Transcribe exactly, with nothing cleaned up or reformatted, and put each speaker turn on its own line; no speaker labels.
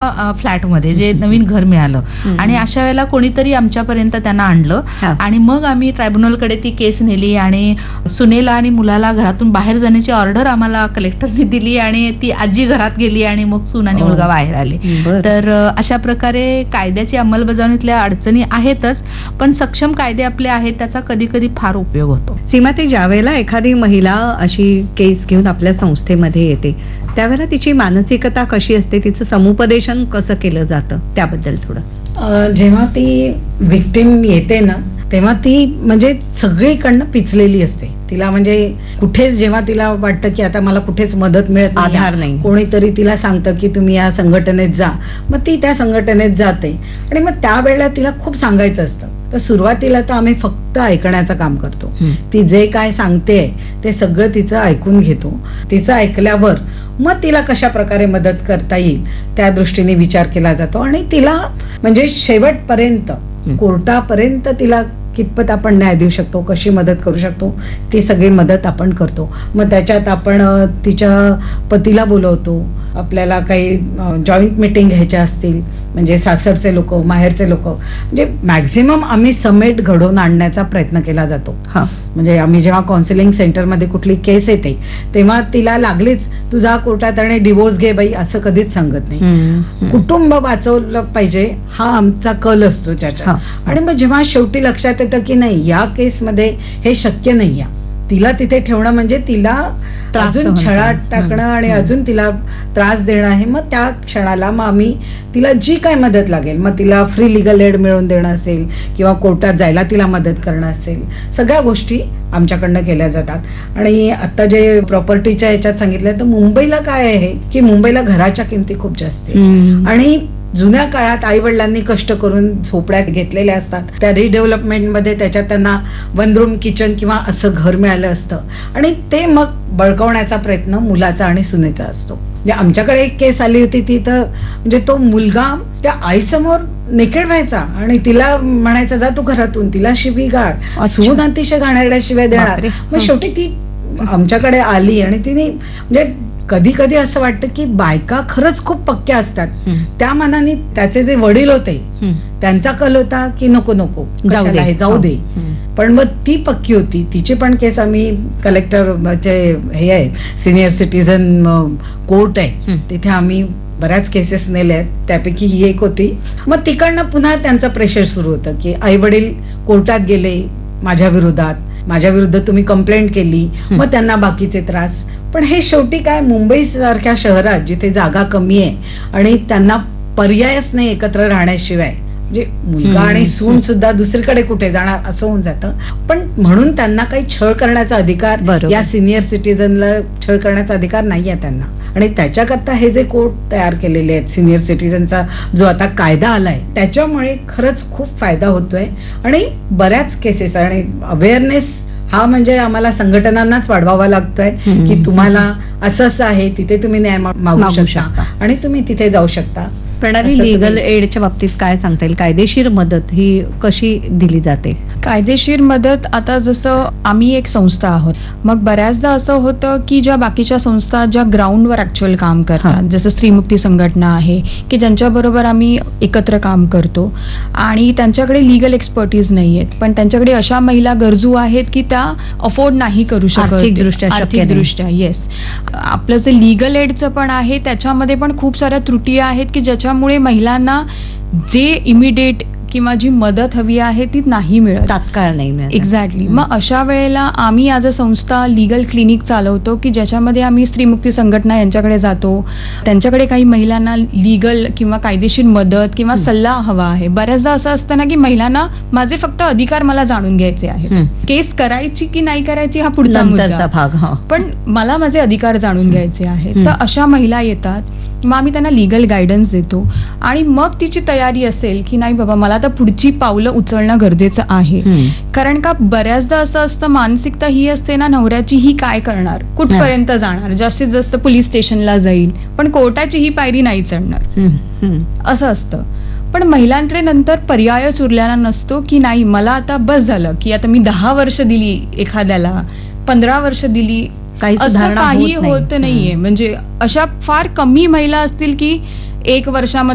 फ्लॅटमध्ये जे नवीन घर मिळालं आणि अशा वेळेला कोणीतरी आमच्यापर्यंत त्यांना आणलं आणि मग आम्ही ट्रायब्युनलकडे ती केस नेली आणि सुनेला आणि मुलाला घरातून बाहेर जाण्याची ऑर्डर आम्हाला कलेक्टरने दिली आणि ती आजी घरात गेली आणि मग सून आणि मुलगा बाहेर आले. तर अशा प्रकारे कायद्याची अंमलबजावणीतल्या अडचणी आहेतच, पण सक्षम कायदे आपले आहेत त्याचा कधी कधी फार उपयोग होतो.
सीमाताई, ज्यावेळेला एखादी महिला अशी केस घेऊन आपल्या संस्थेमध्ये येते त्यावेळेला तिची मानसिकता कशी असते, तिचं समुपदेशन कसं केलं जातं त्याबद्दल थोडं.
जेव्हा ती विक्टिम येते ना तेव्हा ती म्हणजे सगळीकडनं पिचलेली असते. तिला म्हणजे कुठेच जेव्हा तिला वाटतं की आता मला कुठेच मदत मिळत
आधार नाही,
कोणीतरी तिला सांगतं की तुम्ही या संघटनेत जा, मग ती त्या संघटनेत जाते आणि मग त्यावेळेला तिला खूप सांगायचं असतं. तर सुरुवातीला तर आम्ही फक्त ऐकण्याचं काम करतो. ती जे काय सांगते ते सगळं तिचं ऐकून घेतो. तिचं ऐकल्यावर मग तिला कशा प्रकारे मदत करता येईल त्या दृष्टीने विचार केला जातो आणि तिला म्हणजे शेवटपर्यंत कोर्टापर्यंत तिला कितपत आपण न्याय देऊ शकतो, कशी मदत करू शकतो, ती सगळी मदत आपण करतो. मग त्याच्यात आपण तिच्या पतीला बोलवतो. आपल्याला काही जॉईंट मीटिंग घ्यायच्या असतील म्हणजे सासरचे लोक, माहेरचे लोक, म्हणजे मॅक्झिमम आम्ही समेट घडवून आणण्याचा प्रयत्न केला जातो. हा म्हणजे आम्ही जेव्हा काउन्सिलिंग सेंटरमध्ये कुठली केस येते तेव्हा तिला लागलीच तुझा कोर्टात आणि डिवोर्स घे बाई असं कधीच सांगत नाही. कुटुंब वाचवलं पाहिजे हा आमचा कल असतो त्याच्या. आणि मग जेव्हा शेवटी लक्षात येतं की नाही या केसमध्ये हे शक्य नाही, तिला तिथे ठेवणं म्हणजे तिला अजून छळात टाकणं आणि अजून तिला त्रास देणं आहे, मग त्या क्षणाला मग आम्ही तिला जी काय मदत लागेल, मग तिला फ्री लिगल एड मिळवून देणं असेल किंवा कोर्टात जायला तिला मदत करणं असेल, सगळ्या गोष्टी आमच्याकडनं केल्या जातात. आणि आता जे प्रॉपर्टीच्या ह्याच्यात सांगितलं तर मुंबईला काय आहे की मुंबईला घराच्या किमती खूप जास्त आहेत आणि जुन्या काळात आई वडिलांनी कष्ट करून झोपड्या घेतलेल्या असतात. त्या रिडेव्हलपमेंटमध्ये त्याच्यात त्यांना वन रूम किचन किंवा असं घर मिळालं असतं आणि ते मग बळकावण्याचा प्रयत्न मुलाचा आणि सुनेचा असतो. म्हणजे आमच्याकडे एक केस आली होती ती तर म्हणजे तो मुलगा त्या आईसमोर नेकेड व्हायचा आणि तिला म्हणायचा जा तू घरातून, तिला शिवी गाळ, सून अतिशय घाणेरड्या शिव्या देणार. मग शेवटी ती आमच्याकडे आली आणि तिने म्हणजे कधी कधी असं वाटतं की बायका खरंच खूप पक्क्या असतात. त्या मानाने त्याचे जे वडील होते त्यांचा कल होता की नको नको जाऊ दे, पण मग ती पक्की होती. तिची पण केस आम्ही कलेक्टर हे आहे सिनियर सिटीजन कोर्ट आहे तिथे आम्ही बऱ्याच केसेस नेल्या आहेत, त्यापैकी ही एक होती. मग तिकडनं पुन्हा त्यांचं प्रेशर सुरू होतं की आई वडील कोर्टात गेले माझ्या विरोधात, माझ्या विरुद्ध तुम्ही कंप्लेंट केली, मग त्यांना बाकीचे त्रास. पण हे शेवटी काय मुंबई सारख्या शहरात जिथे जागा कमी आहे आणि त्यांना पर्यायच नाही एकत्र राहण्याशिवाय, म्हणजे मुलगा आणि सून सुद्धा दुसरीकडे कुठे जाणार असं होऊन जातं. पण म्हणून त्यांना काही छळ करण्याचा अधिकार, या सिनियर सिटीजनला छळ करण्याचा अधिकार नाहीये त्यांना. आणि त्याच्याकरता हे जे कोर्ट तयार केलेले आहेत सिनियर सिटीजनचा जो आता कायदा आलाय त्याच्यामुळे खरंच खूप फायदा होतोय आणि बऱ्याच केसेस आणि अवेअरनेस हा म्हणजे आम्हाला संघटनांनाच वाढवावा लागतोय की तुम्हाला असं असं आहे, तिथे तुम्ही न्याय मागू शकता आणि तुम्ही तिथे जाऊ शकता.
प्रणाली, लिगल एडच्या बाबतीत काय सांगता येईल? कायदेशीर मदत ही कशी दिली जाते?
कायदेशीर मदत आता जसं आम्ही एक संस्था आहोत, मग बऱ्याचदा असं होतं की ज्या बाकीच्या संस्था ज्या ग्राउंडवर ऍक्च्युअल काम करतात, जसं स्त्रीमुक्ती संघटना आहे की ज्यांच्याबरोबर आम्ही एकत्र काम करतो आणि त्यांच्याकडे लिगल एक्सपर्टीज नाहीयेत, पण त्यांच्याकडे अशा महिला गरजू आहेत की त्या अफोर्ड नाही करू शकत
आर्थिकदृष्ट्या.
आर्थिकदृष्ट्या येस, आपलं जे लिगल एडचं पण आहे त्याच्यामध्ये पण खूप साऱ्या त्रुटी आहेत की ज्याच्यामुळे महिलांना जे इमिडिएट किंवा जी मदत हवी आहे ती नाही मिळत,
तात्काळ नाही मिळत.
एक्झॅक्टली. मग अशा वेळेला आम्ही ॲज अ संस्था लिगल क्लिनिक चालवतो की ज्याच्यामध्ये आम्ही स्त्रीमुक्ती संघटना यांच्याकडे जातो, त्यांच्याकडे काही महिलांना लिगल किंवा कायदेशीर मदत किंवा सल्ला हवा आहे. बऱ्याचदा असं असतं ना की महिलांना माझे फक्त अधिकार मला जाणून घ्यायचे आहेत, केस करायची की नाही करायची हा पुढचा मुद्दा
भाग,
पण मला माझे अधिकार जाणून घ्यायचे आहेत. तर अशा महिला येतात, मग आम्ही त्यांना लिगल गायडन्स देतो आणि मग तिची तयारी असेल की नाही बाबा मला तर पुढची पावलं उचलणं गरजेचं आहे. कारण का बऱ्याचदा असं असतं, मानसिकता ही असते ना नवऱ्याची, ही काय करणार, कुठपर्यंत जाणार, जास्तीत जास्त पोलीस स्टेशनला जाईल पण कोर्टाची ही पायरी नाही चढणार असं असतं. पण महिलांकडे नंतर पर्यायच उरलेला नसतो की नाही मला आता बस झालं की आता मी दहा वर्ष दिली एखाद्याला, पंधरा वर्ष दिली, असं काही होत नाहीये. म्हणजे अशा फार कमी महिला असतील की एक वर्षामध्ये